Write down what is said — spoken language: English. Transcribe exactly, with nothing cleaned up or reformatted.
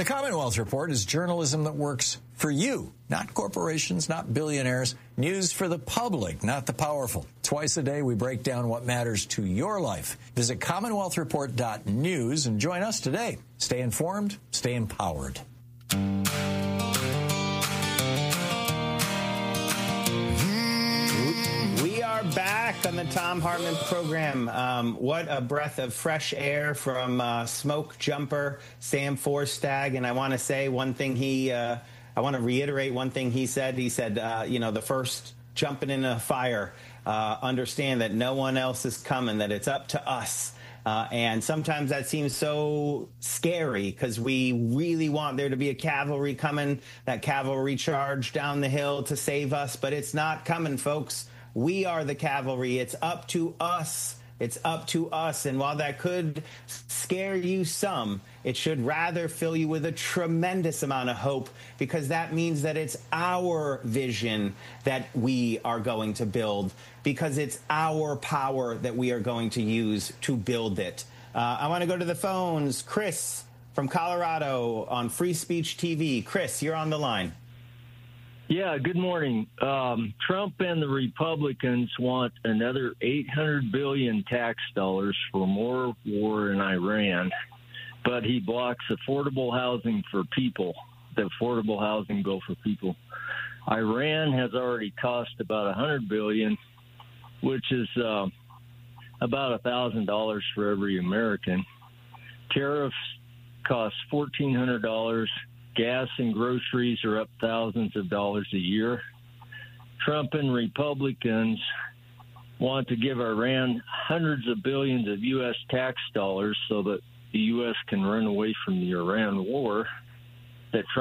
The Commonwealth Report is journalism that works for you, not corporations, not billionaires. News for the public, not the powerful. Twice a day, we break down what matters to your life. Visit commonwealth report dot news and join us today. Stay informed, stay empowered. We are back on the Thom Hartmann program. Um, what a breath of fresh air from uh, smoke jumper Sam Forstag. And I want to say one thing he, uh, I want to reiterate one thing he said. He said, uh, you know, the first jumping in a fire, uh, understand that no one else is coming, that it's up to us. Uh, and sometimes that seems so scary because we really want there to be a cavalry coming, that cavalry charge down the hill to save us. But it's not coming, folks. We are the cavalry. It's up to us. It's up to us. And while that could scare you some, it should rather fill you with a tremendous amount of hope, because that means that it's our vision that we are going to build, because it's our power that we are going to use to build it. Uh, I want to go to the phones. Chris from Colorado on Free Speech T V. Chris, you're on the line. Yeah, good morning. Um, Trump and the Republicans want another eight hundred billion dollars tax dollars for more war in Iran, but he blocks affordable housing for people, the affordable housing bill for people. Iran has already cost about one hundred billion dollars, which is uh, about one thousand dollars for every American. Tariffs cost fourteen hundred dollars. Gas and groceries are up thousands of dollars a year. Trump and Republicans want to give Iran hundreds of billions of U S tax dollars so that the U S can run away from the Iran war that Trump